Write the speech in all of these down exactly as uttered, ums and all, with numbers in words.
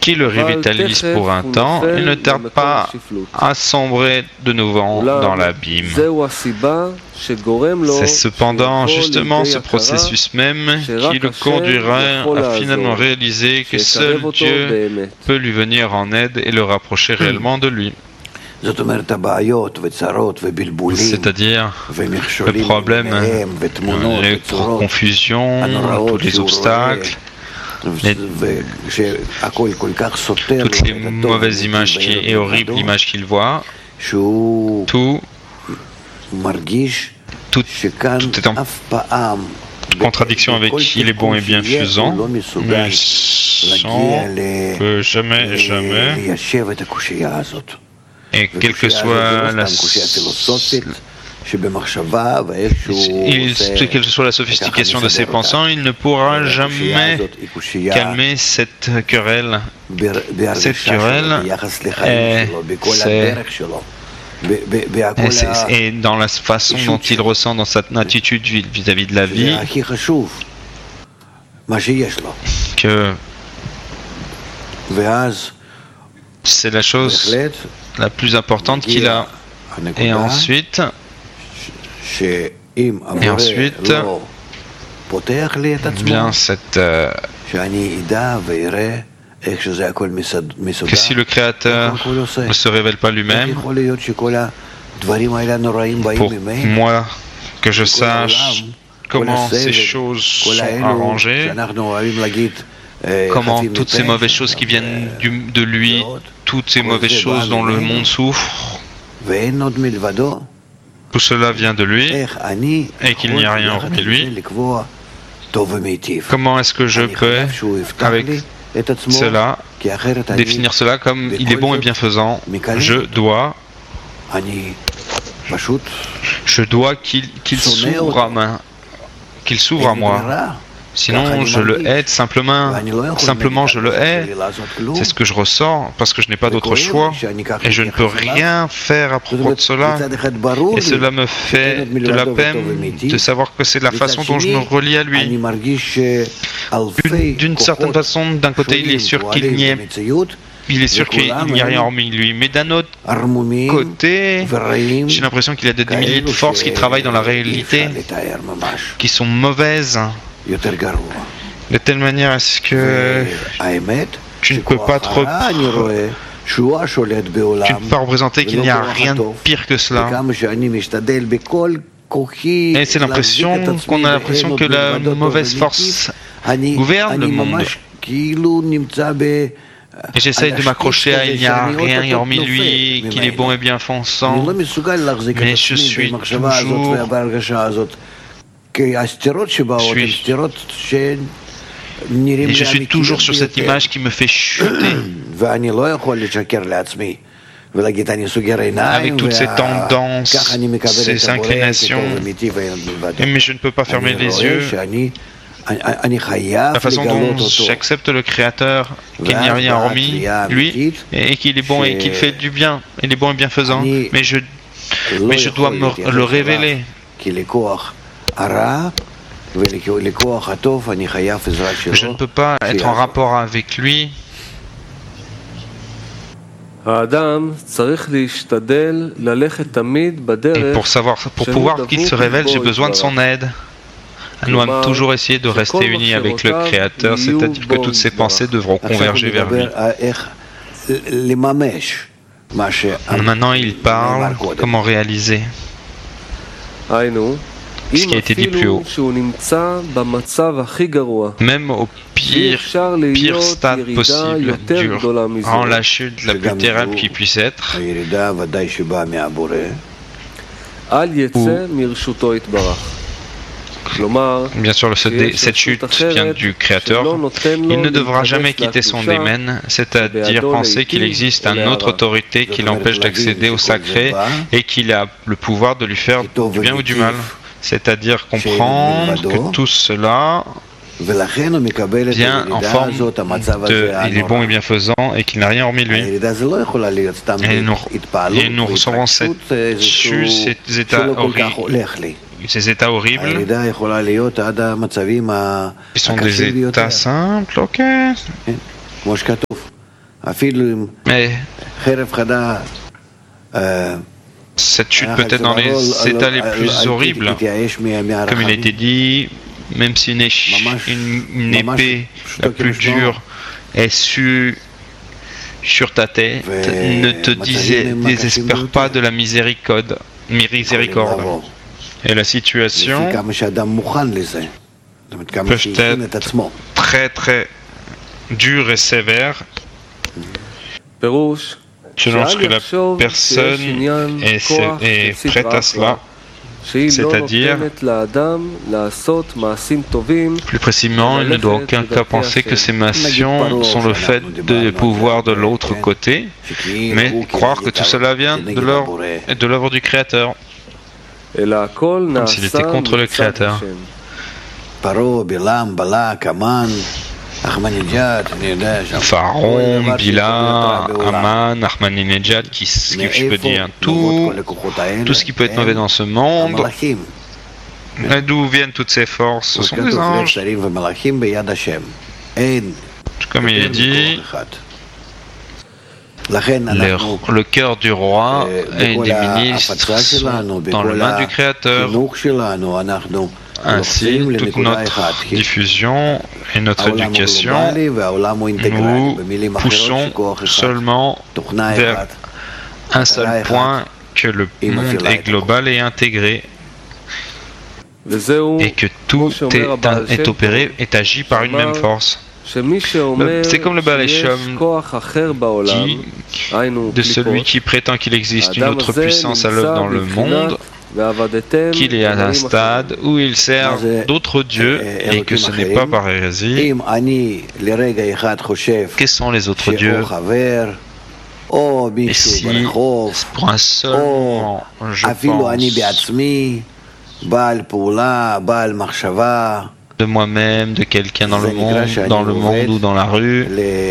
qui le revitalise pour un temps et ne tarde pas à sombrer de nouveau dans l'abîme. C'est cependant justement ce processus même qui le conduirait à finalement réaliser que seul Dieu peut lui venir en aide et le rapprocher réellement de lui. C'est-à-dire le problème, les confusions, tous les obstacles, les, toutes les mauvaises images qui, et horribles images qu'il voit, tout, tout, tout est en contradiction avec qui il est bon et bienfaisant, mais sans que jamais, jamais, et quelle que soit la, il, quelle que soit la sophistication de ses pensants, il ne pourra jamais calmer cette querelle. Cette querelle est, est, est dans la façon dont il ressent dans sa attitude vis-à-vis de la vie que c'est la chose la plus importante qu'il a. Et ensuite, et ensuite, bien cette euh, que si le Créateur ne se révèle pas lui-même, pour moi, que je sache comment ces choses sont arrangées, comment toutes ces mauvaises choses qui viennent du, de lui, toutes ces mauvaises choses dont le monde souffre, tout cela vient de lui et qu'il n'y a rien hormis lui. Comment est-ce que je peux, avec cela, définir cela comme il est bon et bienfaisant? Je dois, je dois qu'il qu'il s'ouvre à main, qu'il s'ouvre à moi. Sinon, je le hais simplement, simplement je le hais. C'est ce que je ressens parce que je n'ai pas d'autre choix et je ne peux rien faire à propos de cela. Et cela me fait de la peine de savoir que c'est la façon dont je me relie à lui. D'une certaine façon, d'un côté, il est sûr qu'il n'y est, il est sûr qu'il n'y a rien hormis lui, mais d'un autre côté, j'ai l'impression qu'il y a des milliers de forces qui travaillent dans la réalité, qui sont mauvaises. De telle manière à ce que tu ne peux pas trop, tu ne peux pas représenter qu'il n'y a rien de pire que cela. Et c'est l'impression qu'on a l'impression que la mauvaise force gouverne le monde. Et j'essaye de m'accrocher à il n'y a rien hormis lui, qu'il est bon et bienfaisant. Mais je suis toujours Je suis, et je suis toujours sur cette image qui me fait chuter. Avec toutes ces tendances, ces inclinations. Mais je ne peux pas fermer les yeux. La façon dont j'accepte le Créateur, qu'il n'y a rien hormis lui, et qu'il est bon et qu'il fait du bien, il est bon et bienfaisant. Mais je, mais je dois me le révéler. Je ne peux pas être en rapport avec lui. Et pour savoir, pour pouvoir qu'il se révèle, j'ai besoin de son aide. Nous avons toujours essayé de rester unis avec le Créateur, c'est-à-dire que toutes ses pensées devront converger vers lui. Maintenant, il parle comment réaliser ce qui a été dit plus haut. Même au pire, pire stade possible, durant la chute la plus terrible qui puisse être, où, bien sûr, cette chute vient du Créateur. Il ne devra jamais quitter son domaine, c'est-à-dire penser qu'il existe une autre autorité qui l'empêche d'accéder au sacré et qu'il a le pouvoir de lui faire du bien ou du mal. C'est-à-dire comprendre que tout cela vient en forme de « il est bon et bienfaisant » et qu'il n'a rien hormis lui. Et nous, et nous recevons cette chute, ces états horribles. Ces états horribles, qui sont des états simples, ok. Mais cette chute peut être dans les états les plus horribles. Comme il a été dit, même si une, une, une épée la plus dure est su, sur ta tête, ne te disais, désespère pas de la miséricorde. miséricorde. Et la situation peut être très très dure et sévère selon ce que la personne est, est prête à cela. C'est-à-dire, plus précisément, il ne doit aucun cas penser que ces actions sont le fait des pouvoirs de l'autre côté, mais croire que tout cela vient de l'œuvre du Créateur, comme s'il était contre le Créateur. Pharaon, Bila, Aman, Ahmadinejad, qui, qui je peux dire tout, tout ce qui peut être mauvais dans ce monde. Mais d'où viennent toutes ces forces? Ce sont des anges. Comme il est dit, le, le cœur du roi et des ministres sont dans la main du Créateur. Ainsi, toute notre diffusion et notre éducation, nous poussons seulement vers un seul point, que le monde est global et intégré, et que tout est, est opéré, est agi par une même force. C'est comme le Baal Hasham qui, de celui qui prétend qu'il existe une autre puissance à l'œuvre dans le monde, qu'il est à un stade où il sert d'autres dieux et que ce n'est pas par hérésie. Quels sont les autres dieux? Et si, pour un seul moment, je pense de moi-même, de quelqu'un dans le monde, dans le monde ou dans la rue,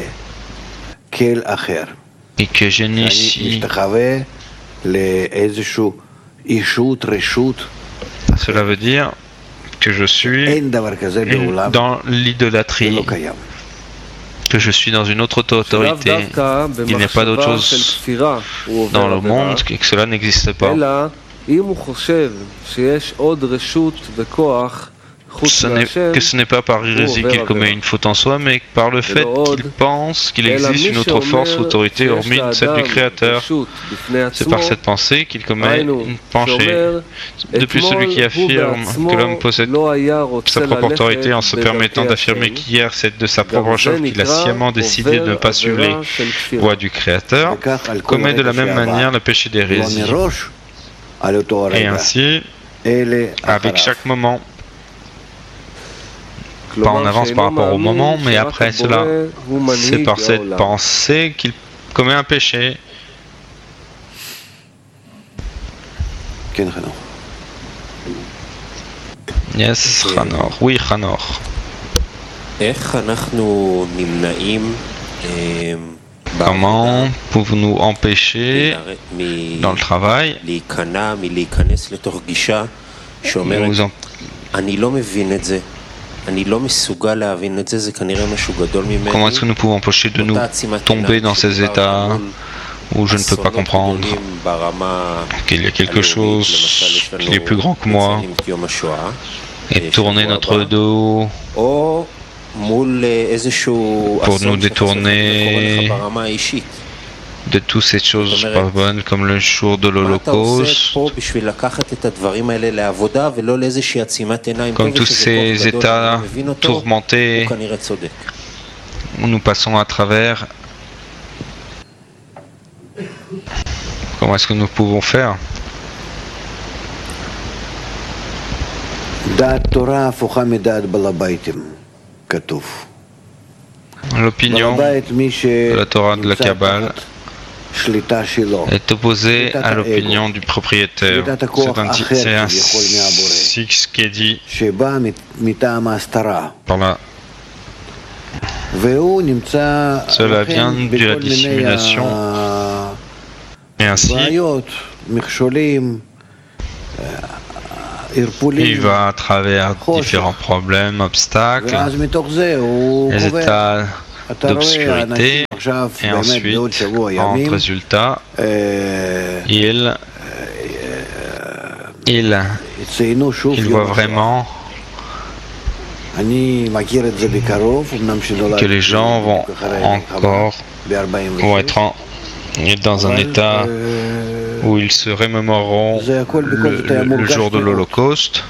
et que j'initie cela veut dire que je suis dans l'idolâtrie, que je suis dans une autre autorité. Il n'y a pas d'autre chose dans le monde et que cela n'existe pas. Ce que ce n'est pas par hérésie qu'il commet une faute en soi, mais par le fait qu'il pense qu'il existe une autre force ou autorité hormis celle du Créateur. C'est par cette pensée qu'il commet une penchée. De plus, celui qui affirme que l'homme possède sa propre autorité en se permettant d'affirmer qu'hier c'est de sa propre chef qu'il a sciemment décidé de ne pas suivre les voies du Créateur, commet de la même manière le péché d'hérésie. Et ainsi, avec chaque moment, pas en avance par rapport au moment, mais après cela, c'est par cette pensée qu'il commet un péché. Yes, Hanor. Oui, Hanor. Comment pouvons-nous empêcher dans le travail nous en... Comment est-ce que nous pouvons empêcher de nous tomber dans ces états où je ne peux pas comprendre qu'il y a quelque chose qui est plus grand que moi et tourner notre dos pour nous détourner de toutes ces choses pas bonnes comme le jour de l'Holocauste, comme tous ces états tourmentés où nous passons à travers. Comment est-ce que nous pouvons faire? L'opinion de la Torah de la Kabbale est opposée à l'opinion du propriétaire. C'est ainsi ce qui est dit par là. Cela vient de la dissimulation. Et ainsi, il va à travers différents problèmes, obstacles, les états d'obscurité, et ensuite, en résultat, il, il, il voit vraiment que les gens vont encore vont être en, dans un état où ils se remémoreront le, le, le jour de l'Holocauste.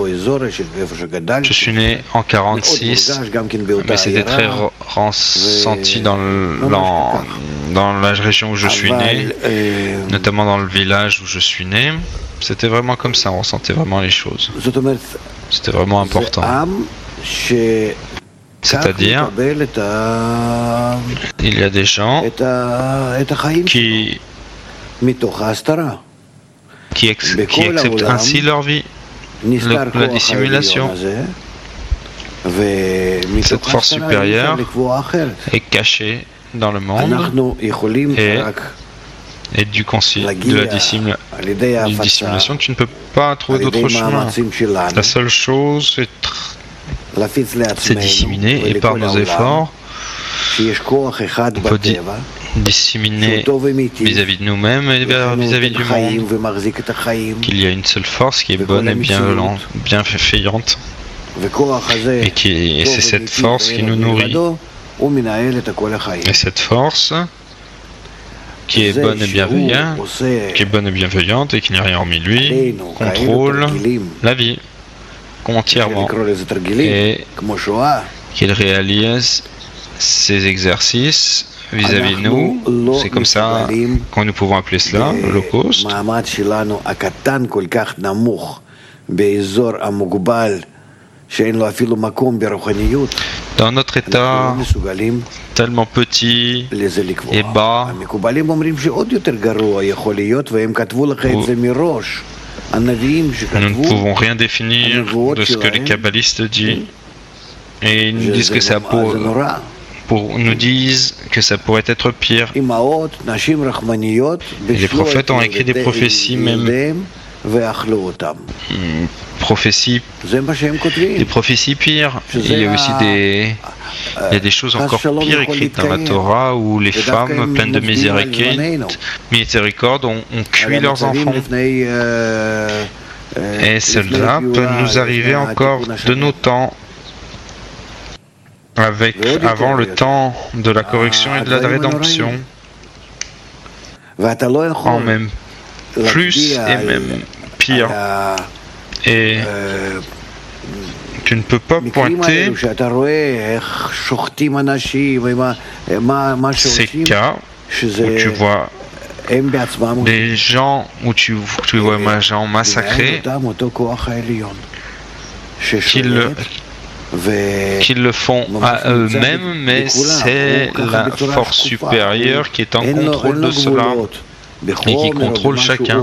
Je suis né en quarante-six, mais c'était très ressenti dans, le, dans, dans la région où je suis né, notamment dans le village où je suis né. C'était vraiment comme ça, on ressentait vraiment les choses. C'était vraiment important. C'est-à-dire, il y a des gens qui, qui, ex, qui acceptent ainsi leur vie, le, la dissimulation. Cette force supérieure est cachée dans le monde et, et du concile, de la dissimula, dissimulation, tu ne peux pas trouver d'autre chemin. La seule chose, c'est c'est disséminer, et par nos efforts, on peut di disséminer vis-à-vis de nous-mêmes et vis-à-vis du monde, qu'il y a une seule force qui est bonne et bienveillante, bienveillante, et, qui, et c'est cette force qui nous nourrit. Et cette force qui est bonne et bienveillante, qui est bonne et bienveillante et qui n'est rien hormis lui, contrôle la vie entièrement, et qu'il réalise ces exercices vis-à-vis de nous. C'est comme ça que nous pouvons appeler cela l'Holocauste. Dans notre état tellement petit et bas, nous ne pouvons rien définir de ce que les kabbalistes disent, et ils nous disent que ça pour, pour nous disent que ça pourrait être pire. Et les prophètes ont écrit des prophéties, même prophéties, des prophéties pires. Il y a aussi des, il y a des choses encore pires écrites dans la Torah où les femmes pleines de miséricorde, miséricorde ont, ont cuit leurs enfants. Et cela peut nous arriver encore de nos temps, avec, avant le temps de la correction et de la rédemption, en même plus et même pire. Et tu ne peux pas pointer ces cas où tu vois des gens, où tu, tu vois des gens massacrés, qu'ils le, qu'ils le font à eux-mêmes, mais c'est la force supérieure qui est en contrôle de cela et qui contrôle chacun.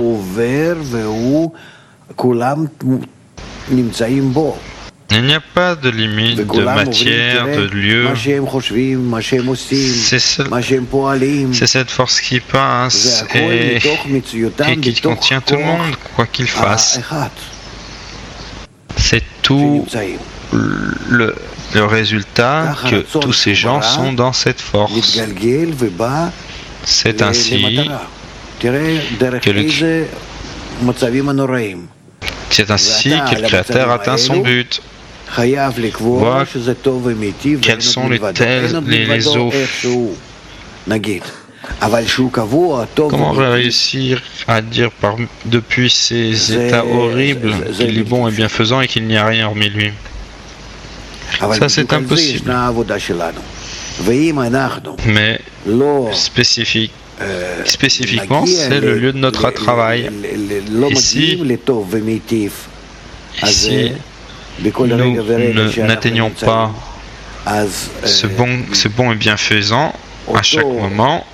Il n'y a pas de limite de matière, de lieu. C'est cette force qui passe et, et qui contient tout le monde, quoi qu'il fasse. C'est tout le, le résultat que tous ces gens sont dans cette force. C'est ainsi que le C'est ainsi que le Créateur atteint son but. Voir quels sont les, tels, les, les eaux. Comment réussir à dire par, depuis ces états horribles qu'il est bon et bienfaisant et qu'il n'y a rien hormis lui? Ça, c'est impossible. Mais spécifique, spécifiquement, c'est le lieu de notre travail. Ici, ici nous n'atteignons pas ce bon, ce bon et bienfaisant à chaque moment,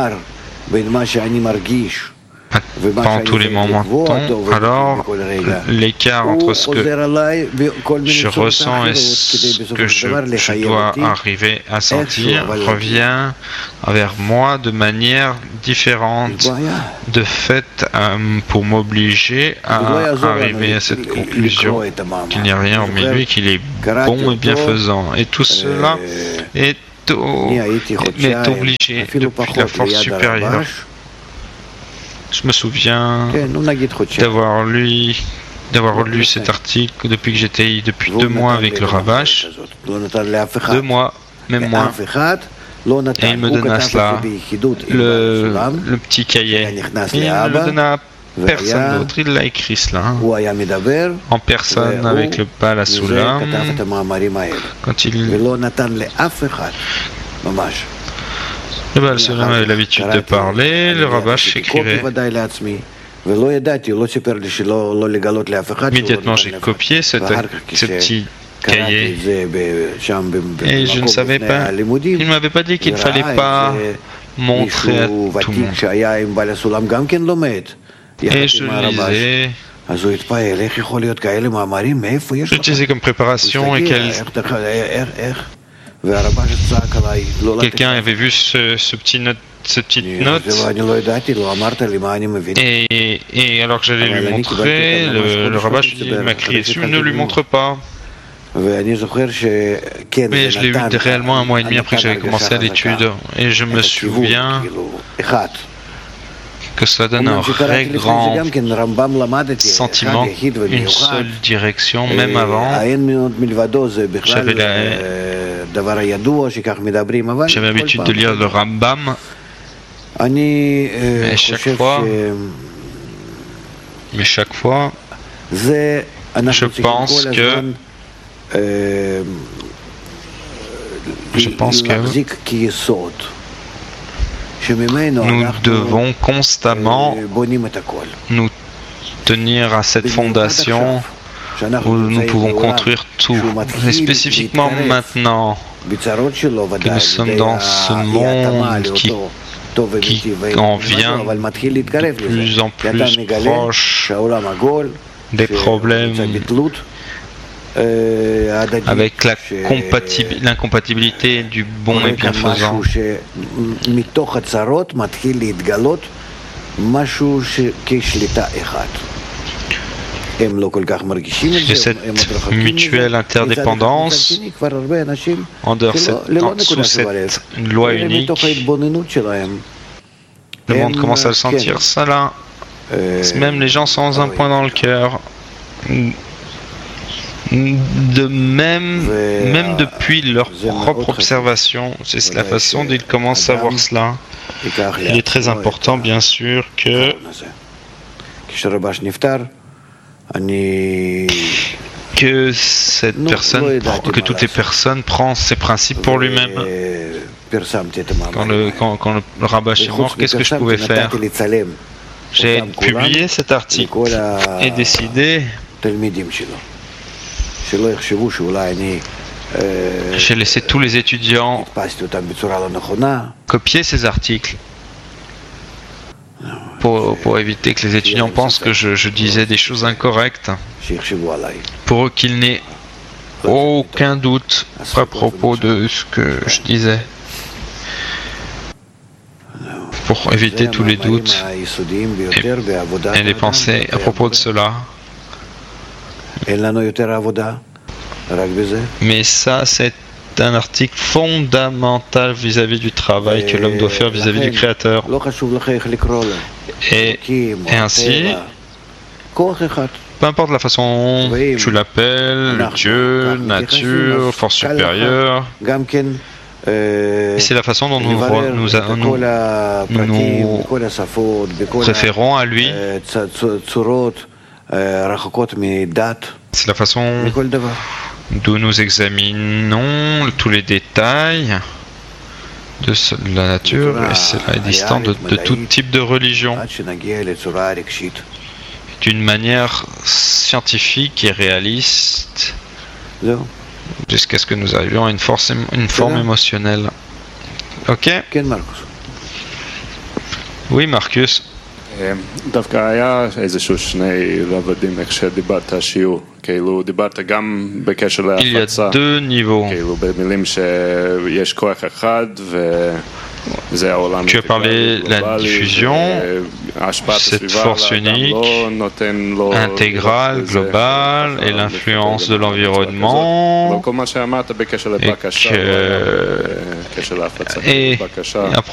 pendant tous les moments. Alors, l'écart entre ce que je ressens et ce que je, je dois arriver à sentir revient vers moi de manière différente, de fait, euh, pour m'obliger à arriver à cette conclusion qu'il n'y a rien hormis lui, qu'il est bon et bienfaisant. Et tout cela est m'est obligé depuis la force supérieure. Je me souviens d'avoir lu, d'avoir lu cet article depuis que j'étais depuis deux mois avec le Ravash, deux mois, même moins. Et il me donna cela, le, le petit cahier. Il ne le donna à personne d'autre, il l'a écrit cela, en personne avec le Baal HaSulam, quand il... Le Baal HaSulam avait l'habitude de parler, le Ravash écrivait. Immédiatement j'ai copié ce petit cahier et je ne savais pas, il ne m'avait pas dit qu'il ne fallait pas montrer à tout le monde. Et je lisais, j'utilisais comme préparation et quel... quelqu'un avait vu ce, ce petit note, cette petite note et, et alors que j'allais lui montrer, le, le rabbin m'a crié dessus, ne lui montre pas. Mais je l'ai eu réellement un mois et demi après que j'avais commencé à l'étude et je me souviens que cela donne un très grand sentiment, une seule direction, même avant. J'avais la... J'avais l'habitude de lire le Rambam, mais chaque fois, mais chaque fois, je pense que je pense que nous devons constamment nous tenir à cette fondation où nous pouvons construire tout. Et spécifiquement maintenant que nous sommes dans ce monde qui, qui en vient de plus en plus proche des problèmes avec la l'incompatibilité du bon et bienfaisant. De cette mutuelle interdépendance, en dehors sous cette loi unique, le monde commence à le sentir, ça là. Même les gens sans un point dans le cœur. De même, même depuis leur propre observation, c'est la façon dont ils commencent à voir cela. Il est très important, bien sûr, que que cette personne, que toutes les personnes prennent ses principes pour lui-même. Quand le, quand, quand le rabbin est mort, qu'est-ce que je pouvais faire? J'ai publié cet article et décidé. J'ai laissé tous les étudiants copier ces articles pour, pour éviter que les étudiants pensent que je, je disais des choses incorrectes, pour eux qu'ils n'aient aucun doute à propos de ce que je disais, pour éviter tous les doutes et, et les pensées à propos de cela. Mais ça, c'est un article fondamental vis-à-vis du travail que l'homme doit faire vis-à-vis du Créateur. Et, et ainsi, peu importe la façon dont tu l'appelles, Dieu, nature, force supérieure, et c'est la façon dont nous nous, nous, nous, nous référons à lui. C'est la façon d'où nous examinons tous les détails de la nature, et cela est distant de, de tout type de religion, d'une manière scientifique et réaliste, jusqu'à ce que nous arrivions à une, force, une forme émotionnelle. Ok? Oui, Marcus. דווקא היה איזשהו שני רבדים איך שדיברת השיעור, כאילו דיברת גם בקשר להפצה, כאילו במילים שיש כוח אחד Tu as parlé de la diffusion, cette force unique, intégrale, globale, et l'influence de l'environnement, et, que, et à